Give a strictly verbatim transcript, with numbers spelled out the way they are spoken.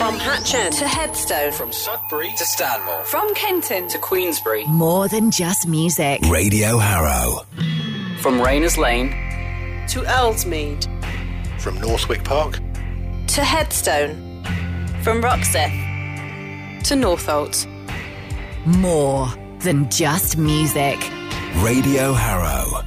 From Hatch End to Headstone. From Sudbury to Stanmore. From Kenton to Queensbury. More than just music. Radio Harrow. From Rayners Lane to Earlsmead. From Northwick Park to Headstone. From Roxeth to Northolt. More than just music. Radio Harrow.